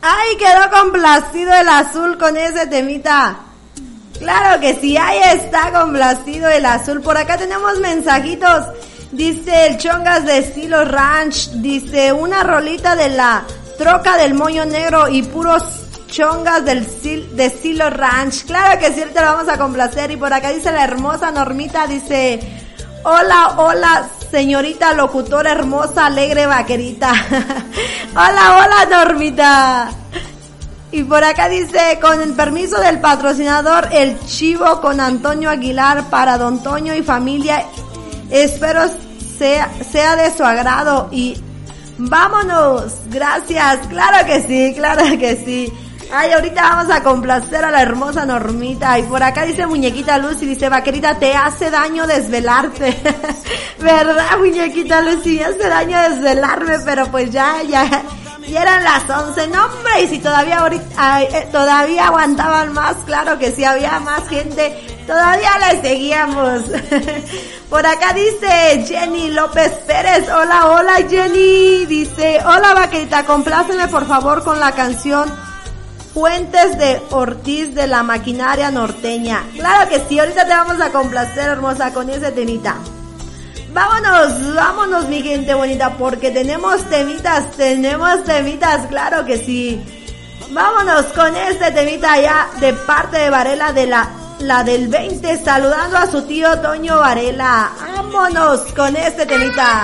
Ay, quedó complacido el azul con ese temita. Claro que sí, ahí está complacido el azul. Por acá tenemos mensajitos. Dice el Chongas de Estilo Ranch. Dice una rolita de la troca del moño negro y puros chongas de Estilo Ranch. Claro que sí, te lo vamos a complacer. Y por acá dice la hermosa Normita. Dice, hola, señorita locutora hermosa, alegre vaquerita. Hola, Normita. Y por acá dice, con el permiso del patrocinador, el Chivo con Antonio Aguilar para Don Toño y familia. Espero sea de su agrado y vámonos. Gracias. Claro que sí. Ay, ahorita vamos a complacer a la hermosa Normita. Y por acá dice Muñequita Lucy, dice, vaquerita, te hace daño desvelarte. ¿Verdad, Muñequita Lucy? Me hace daño desvelarme, pero pues ya eran las 11, no hombre, y si todavía todavía aguantaban más, claro que sí, había más gente, todavía les seguíamos. Por acá dice Jenny López Pérez, hola Jenny, dice, hola vaquerita, compláceme por favor con la canción Fuentes de Ortiz de la Maquinaria Norteña. Claro que sí, ahorita te vamos a complacer, hermosa, con ese temita. Vámonos mi gente bonita, porque tenemos temitas, claro que sí. Vámonos con este temita ya de parte de Varela, de la del 20, saludando a su tío Toño Varela. Vámonos con este temita.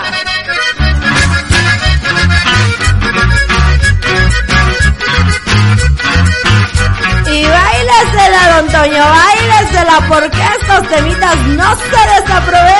Y báilesela, don Toño, báilesela, porque estos temitas no se desaprovechen.